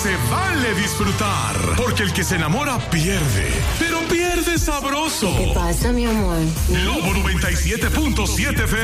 se vale disfrutar, porque el que se enamora pierde, pero pierde sabroso. ¿Qué pasa, mi amor? Lobo 97.7 FM.